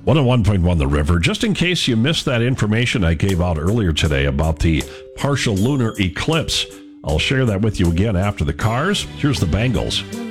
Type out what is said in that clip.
101.1 The River. Just in case you missed that information I gave out earlier today about the partial lunar eclipse, I'll share that with you again after the Cars. Here's the Bangles.